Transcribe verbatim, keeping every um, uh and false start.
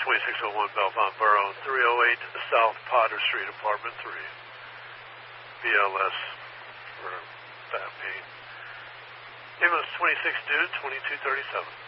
twenty-six oh one Belmont Borough, three oh eight South Potter Street, Apartment three. B L S for back pain. Ambulance twenty-six, dude, twenty-two thirty-seven.